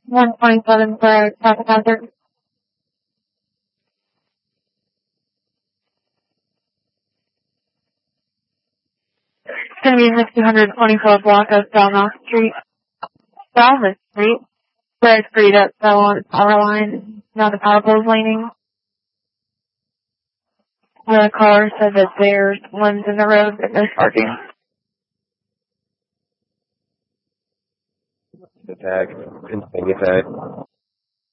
127 for traffic hazard. It's going to be in the 224 block of Falmouth Street. Falmouth Street. Where it's freed up fell on its power line. Now the power pole's leaning. The car said that there's ones in the road that there's parking. The tag. Instant tag.